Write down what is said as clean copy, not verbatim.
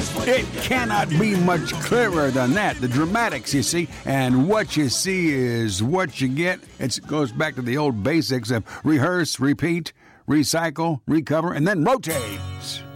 It cannot be much clearer than that. The dramatics, you see, and what you see is what you get. It goes back to the old basics of rehearse, repeat, recycle, recover, and then rotate.